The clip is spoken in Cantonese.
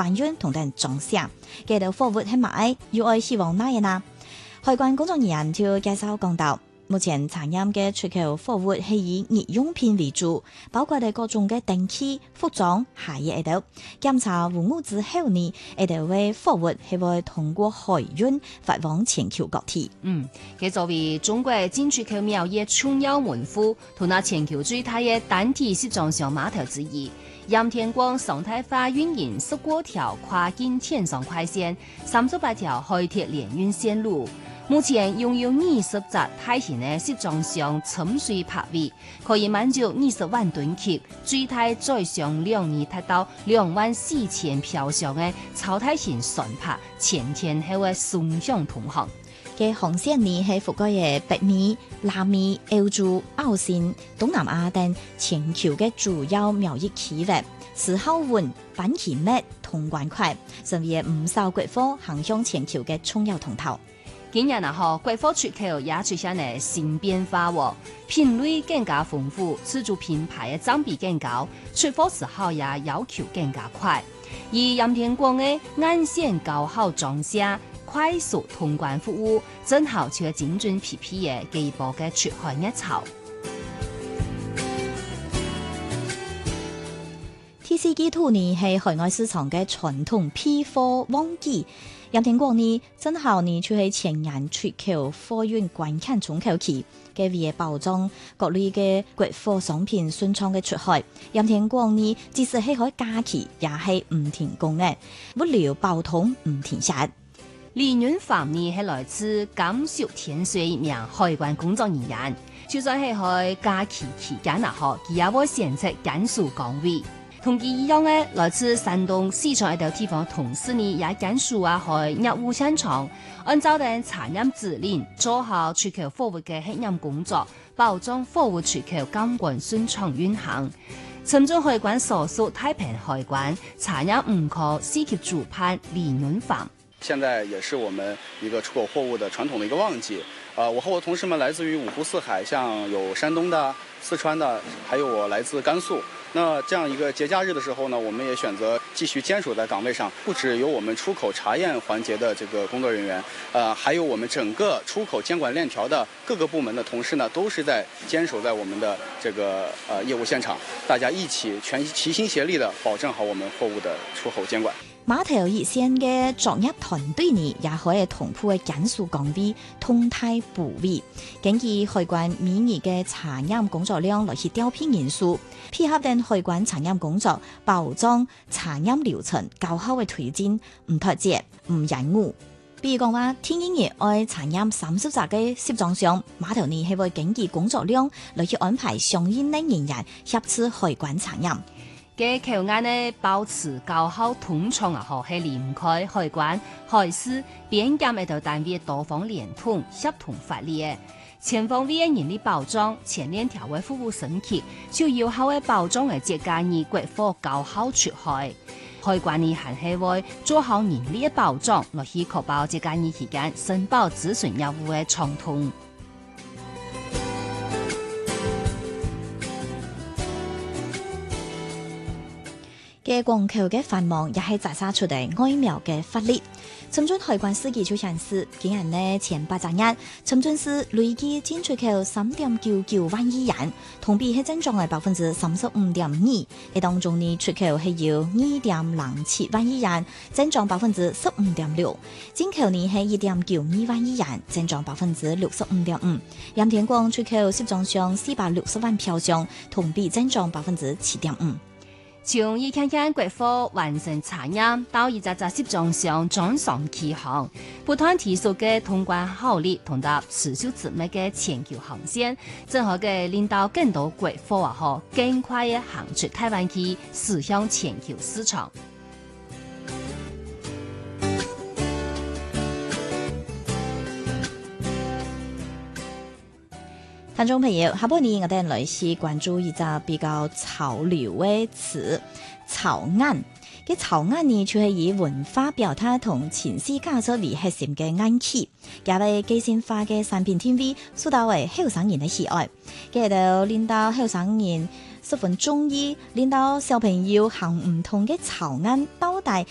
官員同等裝卸，佢哋貨物喺買，要愛希望哪嘢啦？海關工作人員就介紹講到，目前產業嘅出口貨物係以日用品為主，包括各種嘅電器、服裝、鞋業等。檢查無誤之後呢，佢為貨物係會通過海運發往全球各地。 佢作為中國進出口貿易重要門戶，同那全球最大嘅單體集裝箱碼頭之一。鹽田港常態化運營10多條跨境天上快線，38條海鐵聯運線路。目前擁有20隻大型的集裝箱沉水泊位，可以滿足20萬噸級，最大載箱量已達到24000飄箱的超大型船舶，前天後的順向通航。 嘅航線呢係覆蓋嘅北美、南美、歐洲、澳線、東南亞等全球嘅主要貿易區域，是航運、板期末、通關快，成為唔少國貨行向全球嘅重要通道。 今日國貨出口也出現了新變化喎，品類更加豐富，自主品牌嘅佔比更高，出貨時候也要求更加快。而鹽田港嘅岸線高效裝卸、快速通關服務，正好就係精準匹配嘅幾波嘅出海熱潮。 TCG2呢係海外市場嘅傳統批貨旺季。鹽田港呢，正好呢就係前年出口貨運關鍵重口期，嘅為包裝各類嘅國貨商品順暢嘅出海。鹽田港呢，即使係喺假期，也係唔停工嘅，物流包通唔停歇。 李潤芳呢係來自甘肅天水一名海關工作人員，就算係喺假期期間佢也會選擇甘肅崗位。同佢一樣嘅，來自山東、四川一條地方同事呢，也甘肅去業務現場，按照定產業指令做好出口貨物嘅黑暗工作，保障貨物出口監管順暢運行。深圳海關所屬太平海關產業5科4級主判李潤芳。 現在也是我們一個出口貨物的傳統的一個旺季。我和我同事們來自於五湖四海，像有山東的、四川的，還有我來自甘肅。那這樣一個節假日的時候呢，我們也選擇繼續堅守在崗位上。不只有我們出口查驗環節的這個工作人員，還有我們整個出口監管鏈條的各個部門的同事呢，都是在堅守在我們的這個業務現場，大家一起齊心協力的保證好我們貨物的出口監管。 碼頭熱線嘅專業團隊呢，也可以同步嘅減數崗位通態補位，根據海關每年嘅查驗工作量來去調配人數，配合定海關查驗工作，保障查驗流程較好嘅推進，唔脫節，唔延誤。比如講話，天一日愛查驗30隻嘅集裝箱，碼頭呢係會根據工作量來去安排相應嘅人員協助海關查驗。 嘅口岸呢，保持高效通暢係離唔開海關、海事、邊檢一道單位多方聯通協同發力嘅，全方位嘅人力保障、前鏈條嘅服務升級，就有效嘅保障嘅節假日國貨高效出海。海關呢還係會做好人力嘅保障，來去確保節假日期間申報諮詢業務嘅暢通。 嘅港口嘅繁忙也係摘曬出嚟外貿嘅發力。深圳海關司機就顯示，今年呢前8日，深圳市累計進出口3.99萬億元，同比係增長嘅35.2%。喺當中呢出口係有2.07萬億元，增長15.6%；進口呢係1.92萬億元，增長65.5%。鹽田港出口集裝箱460萬飄箱，同比增長7.5%。 從一間間國貨完成查驗到一隻隻集裝箱裝上起航，不斷提速嘅通關效率同埋持續緊密嘅全球航線，正好嘅令到更多國貨更快嘅行出台灣去，駛向全球市場。 聽眾朋友，下半年我哋來是關注一個比較潮流嘅詞——潮眼。嘅潮眼呢，就係以文化表達同情緒價值為核心嘅眼氣，加為個性化嘅產品定位，受到為後生人嘅喜愛。嘅就令到後生人十分中意，令到小朋友行唔同嘅潮眼包帶